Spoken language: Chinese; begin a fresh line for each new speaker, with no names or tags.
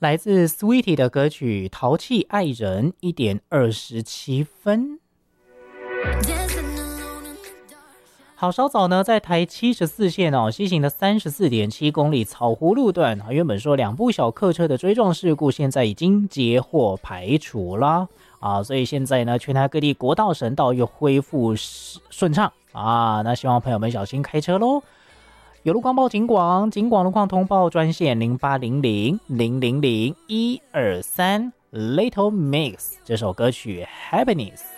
来自 Sweetie 的歌曲《淘气爱人》1.27分。好，稍早呢，在台74线西行的34.7公里草湖路段原本说2部小客车的追撞事故，现在已经截获排除了所以现在呢，全台各地国道、省道又恢复顺畅那希望朋友们小心开车咯。有路况报警广路况通报专线0800000123 Little Mix 这首歌曲 Happiness。